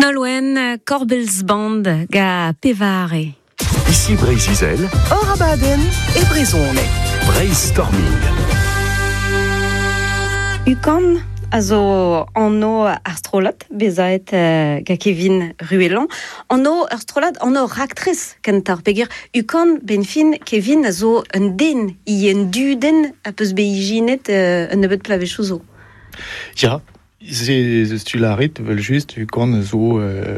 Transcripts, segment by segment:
Nolwenn Corbels Band ga pevare. Ici Brésil, Orabaden et Brezone. Brainstorming. Ukan also anno astrolad bezait ga Kevin Ruellan anno astrolad anno actrice kentar peger ukan ben fin Kevin also un den ien duden a peus beiginet un nebet plavechozo. Ja, c'est stularit vel just ukan zo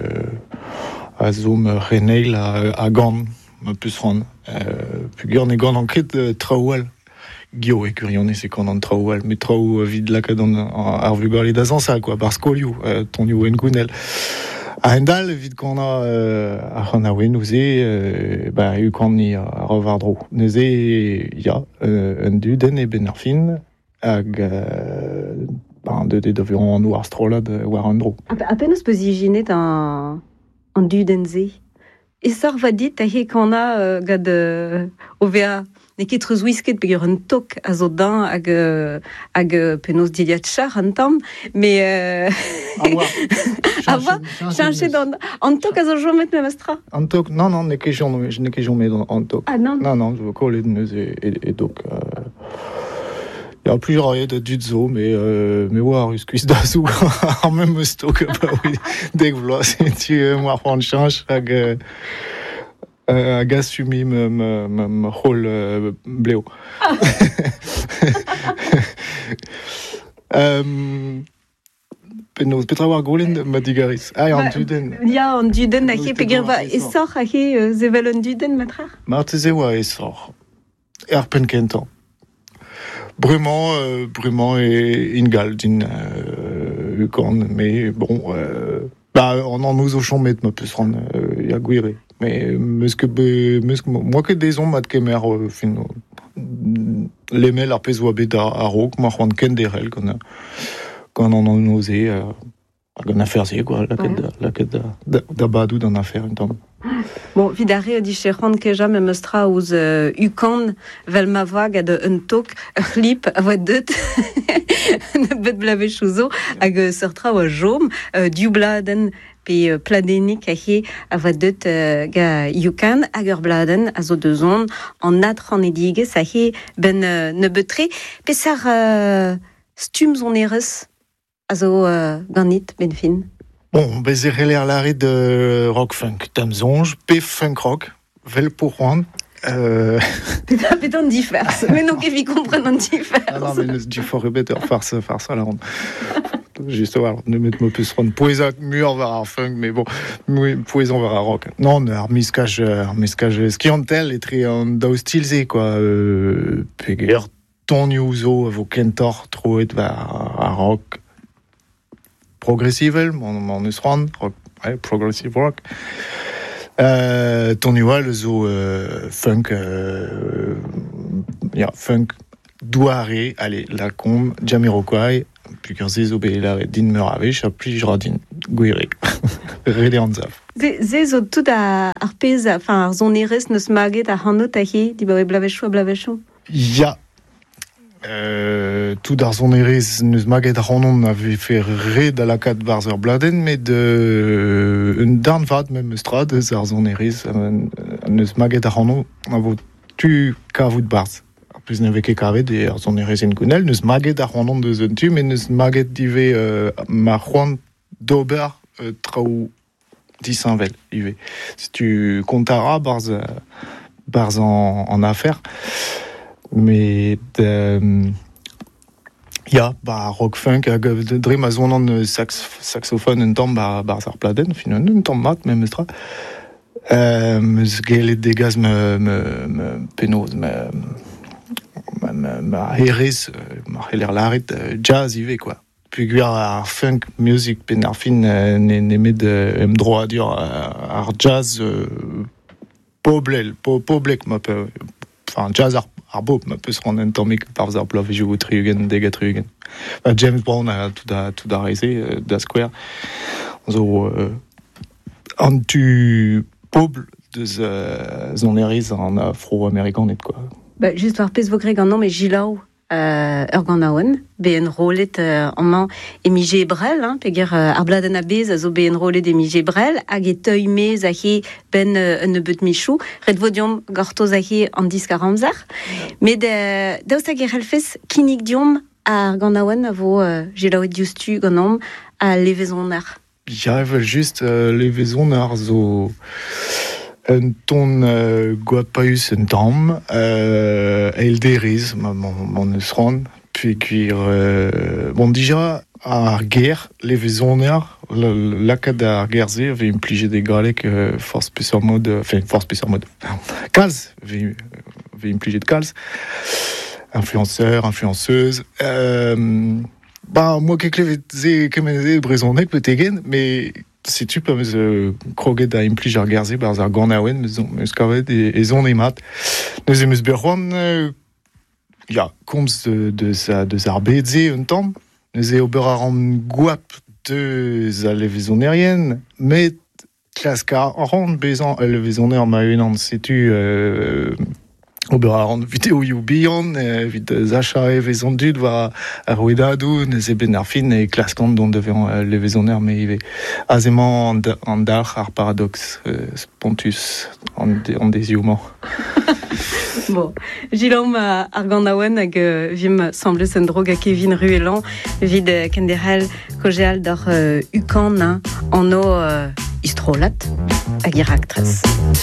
me reneil a gant me peus ran peger ne gant ankret traouel. Gio et curione c'est qu'on en traouel mais trau vide la cadon arvugali d'azan ça quoi parce qu'olio ton you en gunel a endal vide qu'on a hanawen usé bah eu qu'on ni revardro nezé ya un duden et benarfin ag de devions nous astrolade warandro à peine se positionner en dudenze et ça va dit tahi qu'on a gad OVA ne ket reus wisket peger un tok a zo dan hag penaos diliat char an tam, mais a oa, chanche an tok a zo jomet me mestra. An tok, non, ne ket jommet an tok. Ah non? Non, je veux coller neus et donc... Il y a plusieurs raillets de Dudzo, mais ouais, ruscuis d'azou, en même stock, bah oui, dès que voilà, si tu moi prendre change, hag assumi me rôle bléo. Penos petra war golen madigaris. Ah, en duden. Ja, en duden a peger va esor a zevel en duden matra. Marte zewa esor. Erpen kentan. Brumant et Ingal din ukan, mais bon, on en nous au champ met me peut se rendre yaguire. Mais moi que des hommes mat kemer fin les mails arpez ou beta à rock moi rend ken derel qu'on en a osé qu'on a fait quoi la quête d'abadou d'en affaire une temps. Bon, vidare différent que jamais mestra aux ukan vel ma vague de un tok clip avec deux ne bet blave chouzo ag sortra au jom du bladen pe pladenik avec deux ga ukan ager bladen azo deux zones en atran edige ça ben ne betre pe sar stum zon eres azo ganit ben fin. Bon, j'ai l'air l'arrêt de rock funk, tamzonge, p funk rock, vel pour rendre. Pétan différence, mais non, qu'il comprenne en différence. Ah non, mais du fort better, faire ça la ronde. Juste, voilà, ne mettre me plus rendre. Poésa mur vers un funk, mais bon, oui, poéson vers un rock. Non, miskage, ce qui en tel est très en d'hostilité, quoi. Péguer, ton uso, vos kentor, trop et vers un rock. Progressive, mon usran, ouais, progressive rock. Ton le zo funk, funk douare, allez, la combe, Jamiroquai, puis quand c'est la din merave, chapli jardin, guire, relé en zaf. Zezo tout à arpez, enfin, zon eres ne smaget à hanno tahi, di bawe blavechou. Ya. Tout dans son eris neus maget ranon avait fait red à la 4 barzer bladen mais de une darn vat même strad dans son eris neus maget ranon avo tu kavut bars plus n'avait que carré de son eris en kunel neus maget ranon de zone tu mais neus maget dive marwan dober trau 10 vel ive si tu comptaras bars en affaires. Mais rock funk dream a zon an saxophone un tamm bar pladen fin un tamm mat même stra meus gelet degaz me penaos me herez ma heller laret jazz ive quoi puis ar funk music pen ar fin ne met droit à dire ar jazz poblek ma peu enfin jazz arbo ma peut se rendre un temps par zar plov je vous triugen des gatrugen James Brown a tout a raisé da square so antu pobl de zon eris en afro-américain net quoi Bah juste par pes vogreg an nom mais Gilao Urganawen, ben rolet en man emige brel, peger arbladen a bez a zo ben rolet emige brel, hag e teuil mez a he ben un beut michou, red vodium gortoz a he an disk a ramzer, met daoust hag e relfez kinig diom a Urganawen a vo gelaouet dioustu ganom a levezoner. Ja, evel just levezoner zo... un ton guapaus un dam el deriz mon eusron puis cuir bon déjà à guerre les vezoner la kad ar gerze avait impliqué des galek force plus en mode calz avait impliqué de calz influenceur influenceuse bah moi quelque chose brezonek peut-être mais si tu peux me croquer da impliquer ar gerze bar ar Gornawen me skavet et zon emat nous emus berwan ja komz de ar bedze un tamm nous e ober ar an guap de a levezonerienne met klaska an bezan a levezoner ma un an setu ober ar an vidéo youbian vid zacha e vezon dud war ar ouedadou ne ben ar fin e klaskant don devian levezoner me ive azement an dar ar paradox pontus an desiouman. Bon, Gilom ar Gornawen hag vim semblez un drog a Kevin Ruellan vid kenderel kojeal d'ar ukan an o istrolat hag ir aktres.